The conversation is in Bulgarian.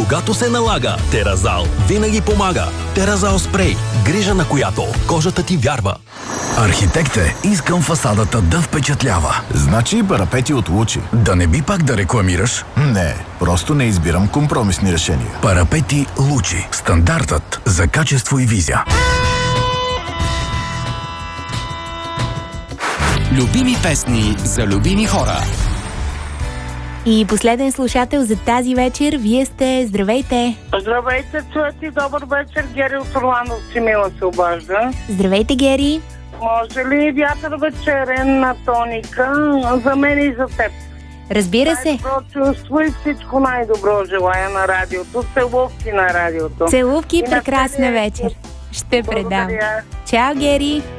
Когато се налага, Теразал винаги помага. Теразал спрей, грижа на която кожата ти вярва. Архитект е, искам фасадата да впечатлява. Значи парапети от Лучи. Да не би пак да рекламираш? Не, просто не избирам компромисни решения. Парапети Лучи. Стандартът за качество и визия. Любими песни за любими хора. И последен слушател за тази вечер. Вие сте. Здравейте! Здравейте, чуете, добър вечер. Гери от Орландовци, мила се обажда. Здравейте, Гери! Може ли вятър вечерен на Тоника за мен и за теб? Разбира се! Най-добро чувство и всичко най-добро желая на радиото. Целувки на радиото. Целувки и на прекрасна целия вечер. екип. Ще предам. Благодаря. Чао, Гери!